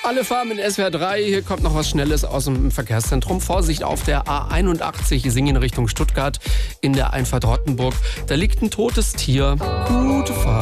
Alle fahren in SWR 3. Hier kommt noch was Schnelles aus dem Verkehrszentrum. Vorsicht auf der A81, Singen Richtung Stuttgart in der Einfahrt Rottenburg. Da liegt ein totes Tier. Gute Fahrt.